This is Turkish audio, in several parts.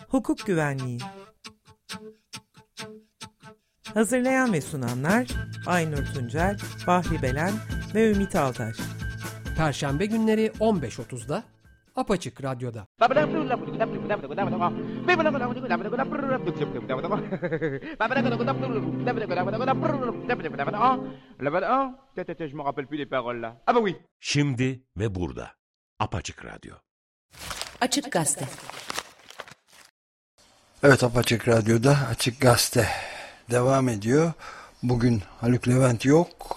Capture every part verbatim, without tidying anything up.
hukuk güvenliği. Hazırlayan ve sunanlar Aynur Tuncel, Bahri Belen ve Ümit Altaş. Perşembe günleri on beş otuzda Apaçık Radyo'da. Şimdi ve burada. Apaçık Radyo. Açık Gazete. Evet, Apaçık Radyo'da Açık Gazete devam ediyor. Bugün Haluk Levent yok.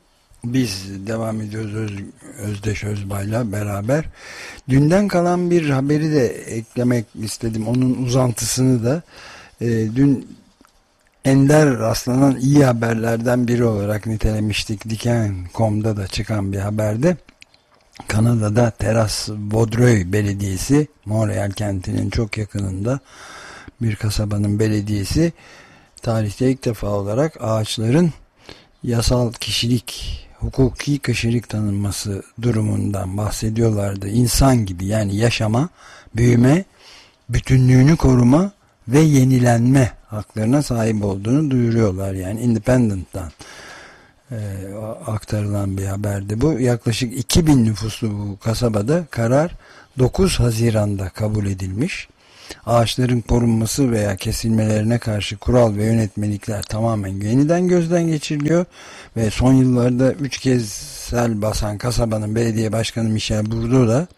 Biz devam ediyoruz Öz, Özdeş Özbay'la beraber. Dünden kalan bir haberi de eklemek istedim. Onun uzantısını da. E, dün ender rastlanan iyi haberlerden biri olarak nitelemiştik. Diken nokta com'da da çıkan bir haberde. Kanada'da Terras-Vaudreuil Belediyesi, Montreal kentinin çok yakınında bir kasabanın belediyesi, tarihte ilk defa olarak ağaçların yasal kişilik, hukuki kişilik tanınması durumundan bahsediyorlardı. İnsan gibi, yani yaşama, büyüme, bütünlüğünü koruma ve yenilenme haklarına sahip olduğunu duyuruyorlar. Yani Independent'tan e, aktarılan bir haberdi bu. Yaklaşık iki bin nüfuslu bu kasabada karar dokuz Haziran'da kabul edilmiş. Ağaçların korunması veya kesilmelerine karşı kural ve yönetmelikler tamamen yeniden gözden geçiriliyor ve son yıllarda üç kez sel basan kasabanın belediye başkanı Michel Bourdeau da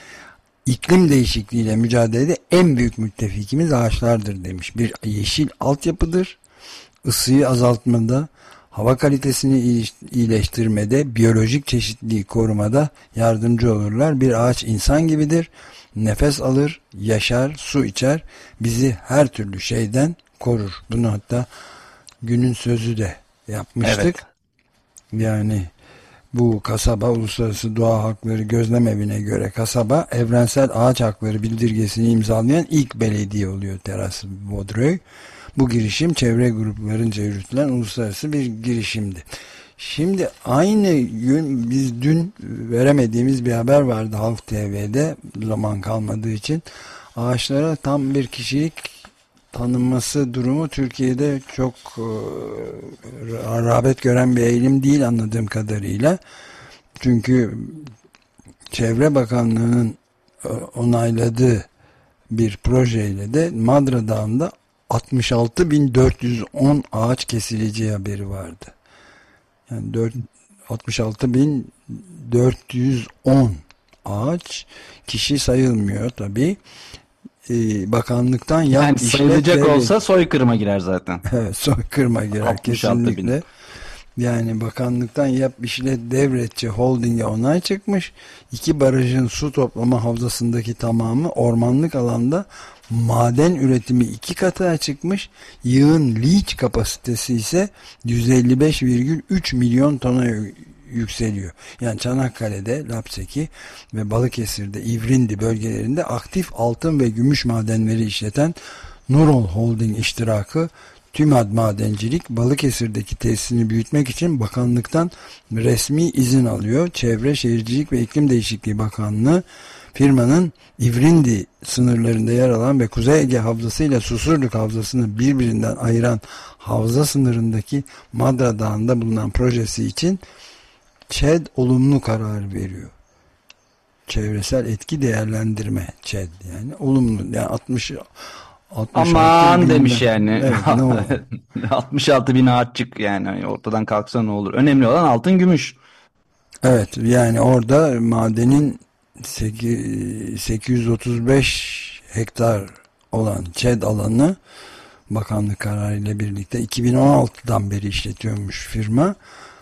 iklim değişikliğiyle mücadelede en büyük müttefikimiz ağaçlardır demiş. Bir yeşil altyapıdır, ısıyı azaltmada, hava kalitesini iyileştirmede, biyolojik çeşitliliği korumada yardımcı olurlar. Bir ağaç insan gibidir. Nefes alır, yaşar, su içer, bizi her türlü şeyden korur. Bunu hatta günün sözü de yapmıştık. Evet. Yani bu kasaba, Uluslararası Doğa Hakları Gözlem Evi'ne göre kasaba evrensel ağaç hakları bildirgesini imzalayan ilk belediye oluyor, Terras-Vaudreuil. Bu girişim çevre gruplarınca yürütülen uluslararası bir girişimdi. Şimdi aynı gün biz dün veremediğimiz bir haber vardı Halk T V'de, zaman kalmadığı için. Ağaçlara tam bir kişilik tanınması durumu Türkiye'de çok e, rağbet gören bir eğilim değil anladığım kadarıyla. Çünkü Çevre Bakanlığı'nın onayladığı bir projeyle de Madra Dağı'nda altmış altı bin dört yüz on ağaç kesileceği haberi vardı. Yani altmış altı bin dört yüz on ağaç, kişi sayılmıyor tabii. Ee, bakanlıktan yap yani sayılacak devlet, olsa soykırıma girer zaten. Evet, soykırıma girer kesinlikle. Yani bakanlıktan yap işlet devletçi holdinge onay çıkmış. İki barajın su toplama havzasındaki tamamı ormanlık alanda, maden üretimi iki katına çıkmış. Yığın leach kapasitesi ise yüz elli beş virgül üç milyon tona yükseliyor. Yani Çanakkale'de, Lapseki ve Balıkesir'de, İvrindi bölgelerinde aktif altın ve gümüş madenleri işleten Nurol Holding iştirakı TÜMAD Madencilik Balıkesir'deki tesisini büyütmek için bakanlıktan resmi izin alıyor. Çevre, Şehircilik ve İklim Değişikliği Bakanlığı firmanın İvrindi sınırlarında yer alan ve Kuzey Ege Havzası ile Susurluk Havzası'nı birbirinden ayıran havza sınırındaki Madra Dağı'nda bulunan projesi için ÇED olumlu karar veriyor. Çevresel etki değerlendirme ÇED, yani olumlu, yani altmış aman demiş yani. Evet, ne olur? altmış altı bin ağaççık yani ortadan kalksa ne olur? Önemli olan altın gümüş. Evet, yani orada madenin sekiz yüz otuz beş hektar olan ÇED alanı bakanlık kararıyla birlikte iki bin on altıdan beri işletiyormuş firma.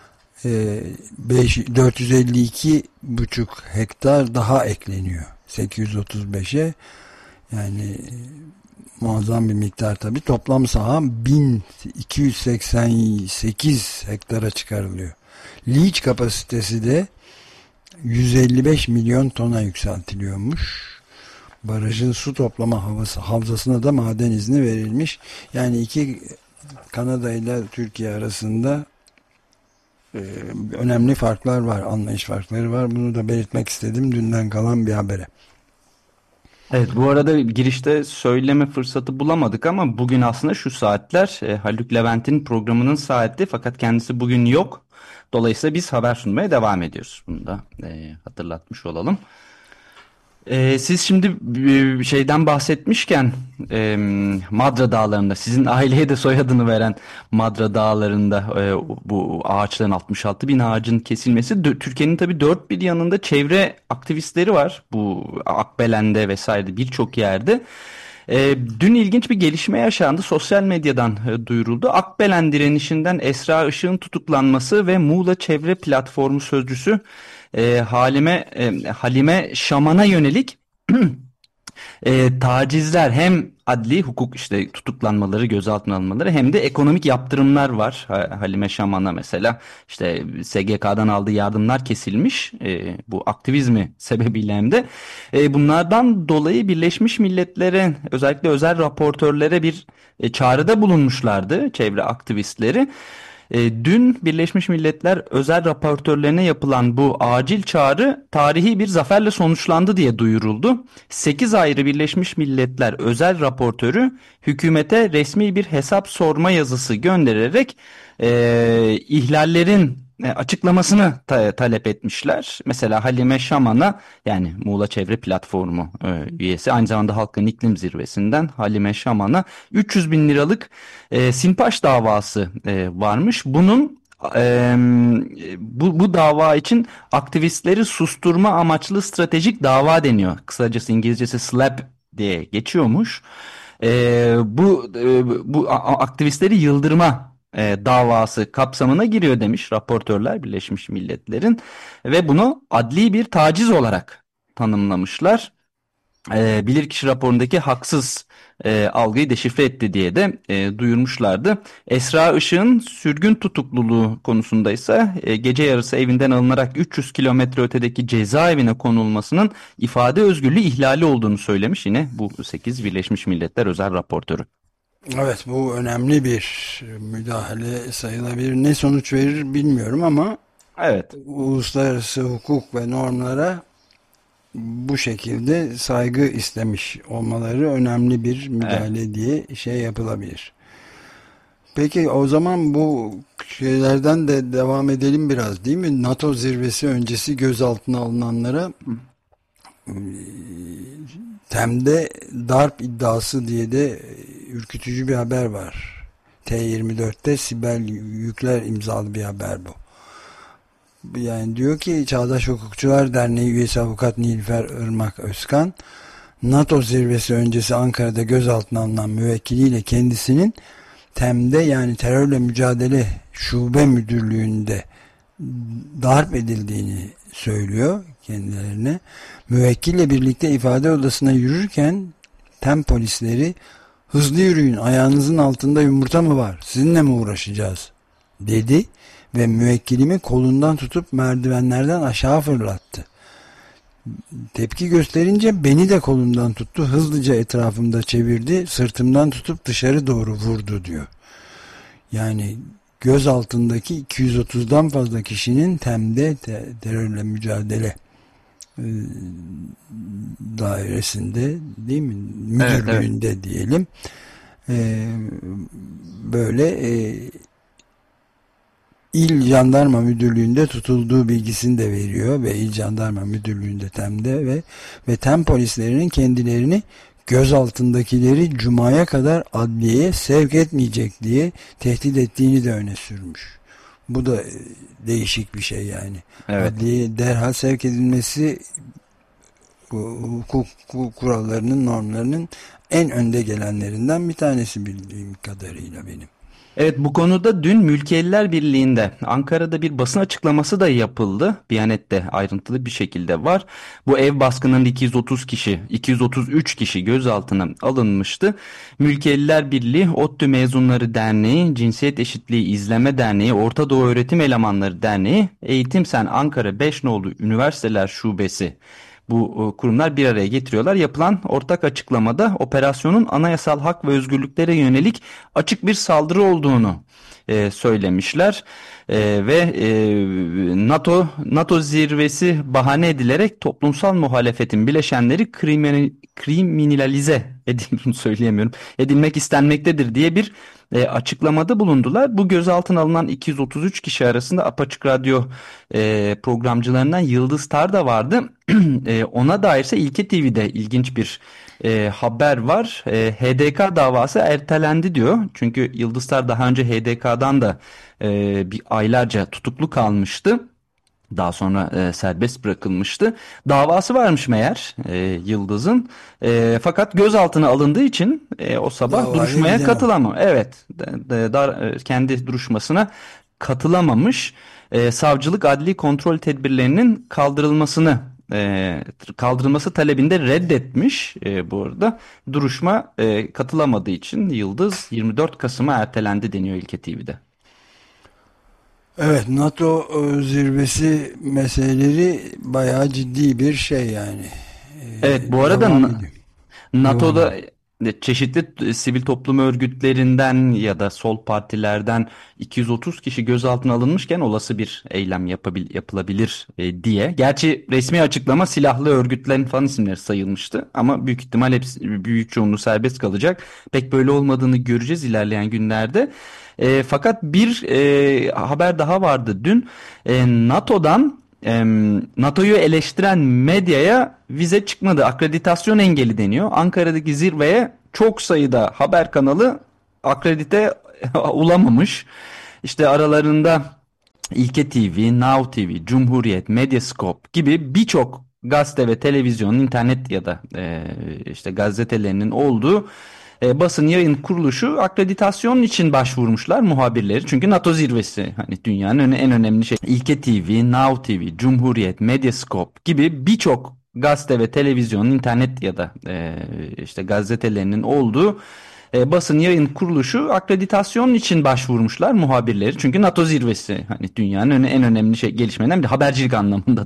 dört yüz elli iki buçuk hektar daha ekleniyor sekiz yüz otuz beşe. Yani muazzam bir miktar tabii. Toplam saha bin iki yüz seksen sekiz hektara çıkarılıyor. Leach kapasitesi de yüz elli beş milyon tona yükseltiliyormuş. Barajın su toplama havası, havzasına da maden izni verilmiş. Yani iki, Kanada ile Türkiye arasında e, önemli farklar var, anlayış farkları var. Bunu da belirtmek istedim dünden kalan bir habere. Evet, bu arada girişte söyleme fırsatı bulamadık ama bugün aslında şu saatler e, Haluk Levent'in programının saati, fakat kendisi bugün yok. Dolayısıyla biz haber sunmaya devam ediyoruz. Bunu da e, hatırlatmış olalım. E, siz şimdi bir şeyden bahsetmişken e, Madra Dağları'nda, sizin aileye de soyadını veren Madra Dağları'nda e, bu ağaçların altmış altı bin ağacın kesilmesi, Türkiye'nin tabii dört bir yanında çevre aktivistleri var. Bu Akbelen'de vesaire birçok yerde. E, dün ilginç bir gelişme yaşandı. Sosyal medyadan e, duyuruldu. Akbelen direnişinden Esra Işık'ın tutuklanması ve Muğla Çevre Platformu sözcüsü e, Halime e, Halime Şaman'a yönelik e, tacizler, hem adli hukuk işte tutuklanmaları, gözaltına alınmaları, hem de ekonomik yaptırımlar var. Halime Şaman'a mesela işte S G K'dan aldığı yardımlar kesilmiş, e, bu aktivizmi sebebiyle hem de. E, bunlardan dolayı Birleşmiş Milletler'e, özellikle özel raportörlere bir e, çağrıda bulunmuşlardı çevre aktivistleri. E, dün Birleşmiş Milletler özel raportörlerine yapılan bu acil çağrı tarihi bir zaferle sonuçlandı diye duyuruldu. sekiz ayrı Birleşmiş Milletler özel raportörü hükümete resmi bir hesap sorma yazısı göndererek e, ihlallerin açıklamasını ta- talep etmişler. Mesela Halime Şaman'a, yani Muğla Çevre Platformu e, üyesi, aynı zamanda Halkın İklim Zirvesi'nden Halime Şaman'a üç yüz bin liralık e, Sinpaş davası e, varmış. Bunun e, bu, bu dava için aktivistleri susturma amaçlı stratejik dava deniyor. Kısacası İngilizcesi SLAPP diye geçiyormuş. E, bu e, bu a- aktivistleri yıldırma E, davası kapsamına giriyor demiş raportörler Birleşmiş Milletler'in, ve bunu adli bir taciz olarak tanımlamışlar. E, bilirkişi raporundaki haksız e, algıyı deşifre etti diye de e, duyurmuşlardı. Esra Işık'ın sürgün tutukluluğu konusunda ise e, gece yarısı evinden alınarak üç yüz kilometre ötedeki cezaevine konulmasının ifade özgürlüğü ihlali olduğunu söylemiş yine bu sekiz Birleşmiş Milletler özel raportörü. Evet, bu önemli bir müdahale sayılabilir. Ne sonuç verir bilmiyorum ama evet, uluslararası hukuk ve normlara bu şekilde saygı istemiş olmaları önemli bir müdahale evet. diye şey yapılabilir. Peki o zaman bu şeylerden de devam edelim biraz, değil mi? NATO zirvesi öncesi gözaltına alınanlara Tem'de darp iddiası diye de ürkütücü bir haber var. T yirmi dört'te Sibel Yükler imzalı bir haber bu. Yani diyor ki Çağdaş Hukukçular Derneği üyesi avukat Nilüfer Irmak Özkan, NATO zirvesi öncesi Ankara'da gözaltına alınan müvekkiliyle kendisinin Tem'de, yani terörle mücadele şube müdürlüğünde darp edildiğini söylüyor kendilerine. Müvekkille birlikte ifade odasına yürürken Tem polisleri "Hızlı yürüyün, ayağınızın altında yumurta mı var, sizinle mi uğraşacağız?" dedi ve müvekkilimi kolundan tutup merdivenlerden aşağı fırlattı. Tepki gösterince beni de kolumdan tuttu, hızlıca etrafımda çevirdi, sırtımdan tutup dışarı doğru vurdu diyor. Yani göz altındaki iki yüz otuz'dan fazla kişinin Tem'de te- terörle mücadele e, dairesinde, değil mi? Müdürlüğünde, evet, evet. diyelim. E, böyle e, İl Jandarma Müdürlüğü'nde tutulduğu bilgisini de veriyor ve İl Jandarma Müdürlüğü'nde Tem'de ve ve Tem polislerinin kendilerini gözaltındakileri Cuma'ya kadar adliyeye sevk etmeyecek diye tehdit ettiğini de öne sürmüş. Bu da değişik bir şey yani. Evet. Adliyeye derhal sevk edilmesi hukuk, hukuk kurallarının, normlarının en önde gelenlerinden bir tanesi bildiğim kadarıyla benim. Evet, bu konuda dün Mülkiyeliler Birliği'nde Ankara'da bir basın açıklaması da yapıldı. Biyanet'te ayrıntılı bir şekilde var. Bu ev baskınında iki yüz otuz kişi, iki yüz otuz üç kişi gözaltına alınmıştı. Mülkiyeliler Birliği, ODTÜ Mezunları Derneği, Cinsiyet Eşitliği İzleme Derneği, Orta Doğu Öğretim Elemanları Derneği, Eğitim Sen Ankara beş Nolu Üniversiteler Şubesi bu kurumlar bir araya getiriyorlar. Yapılan ortak açıklamada operasyonun anayasal hak ve özgürlüklere yönelik açık bir saldırı olduğunu e, söylemişler. E, ve e, NATO NATO zirvesi bahane edilerek toplumsal muhalefetin bileşenleri kriminal, kriminalize edildiğini söyleyemiyorum. edilmek istenmektedir diye bir e, açıklamada bulundular. Bu gözaltına alınan iki yüz otuz üç kişi arasında Apaçık Radyo e, programcılarından Yıldız Tar da vardı. e, ona dairse İlke T V'de ilginç bir e, haber var. E, H D K davası ertelendi diyor. Çünkü Yıldız Tar daha önce H D K'dan da e, bir aylarca tutuklu kalmıştı. Daha sonra e, serbest bırakılmıştı. Davası varmış meğer e, Yıldız'ın. E, fakat gözaltına alındığı için e, o sabah Davaya duruşmaya gidemem. katılamam. Evet, de, de, dar, e, kendi duruşmasına katılamamış. E, savcılık adli kontrol tedbirlerinin kaldırılmasını e, kaldırılması talebinde reddetmiş. E, bu arada duruşma e, katılamadığı için Yıldız yirmi dört Kasım'a ertelendi deniyor İlke T V'de. Evet, NATO e, zirvesi meseleleri bayağı ciddi bir şey yani. E, Evet, bu arada devam Na- ediyor. NATO'da çeşitli sivil toplum örgütlerinden ya da sol partilerden iki yüz otuz kişi gözaltına alınmışken olası bir eylem yapabil, yapılabilir e, diye. Gerçi resmi açıklama silahlı örgütlerin falan isimleri sayılmıştı ama büyük ihtimal hepsi, büyük çoğunluğu serbest kalacak. Pek böyle olmadığını göreceğiz ilerleyen günlerde. E, fakat bir e, haber daha vardı dün. E, NATO'dan e, NATO'yu eleştiren medyaya vize çıkmadı. Akreditasyon engeli deniyor. Ankara'daki zirveye çok sayıda haber kanalı akredite olamamış. İşte aralarında İlke T V, Now T V, Cumhuriyet, Medyascope gibi birçok gazete ve televizyon, internet ya da e, işte gazetelerinin olduğu e, basın yayın kuruluşu akreditasyon için başvurmuşlar muhabirleri. Çünkü NATO zirvesi hani dünyanın en önemli şey. İlke T V, Now T V, Cumhuriyet, Medyascope gibi birçok gazete ve televizyon, internet ya da e, işte gazetelerinin olduğu e, basın yayın kuruluşu akreditasyon için başvurmuşlar muhabirleri. Çünkü NATO zirvesi hani dünyanın en önemli şey gelişmelerinden bir habercilik anlamında